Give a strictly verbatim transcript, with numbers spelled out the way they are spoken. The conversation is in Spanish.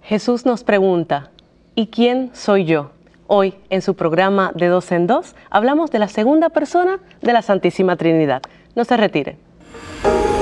Jesús nos pregunta, ¿y quién soy yo? Hoy, en su programa De Dos en Dos, hablamos de la segunda persona de la Santísima Trinidad. No se retire.